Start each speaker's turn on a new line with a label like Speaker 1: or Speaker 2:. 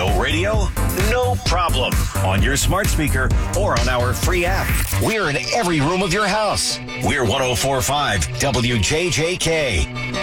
Speaker 1: No radio? No problem. On your smart speaker or on our free app. We're in every room of your house. We're 104.5 WJJK.